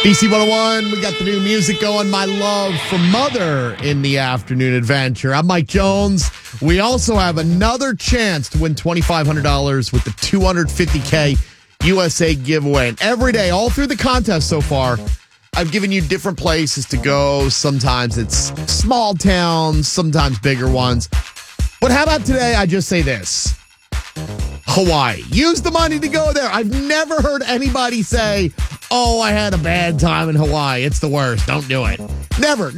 BC 101, we got the new music going. My Love from Mother in the afternoon adventure. I'm Mike Jones. We also have another chance to win $2,500 with the $250K USA giveaway. And every day, all through the contest so far, I've given you different places to go. Sometimes it's small towns, sometimes bigger ones. But how about today, I just say this. Hawaii. Use the money to go there. I've never heard anybody say, oh, I had a bad time in Hawaii. It's the worst. Don't do it. Never.